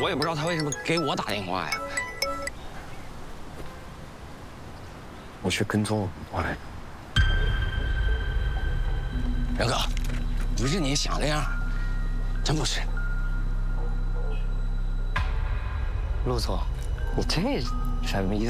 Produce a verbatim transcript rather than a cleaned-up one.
我也不知道他为什么给我打电话呀。 我去跟踪我来。 元哥，不是你想那样，真不是。 陆总，你这什么意思？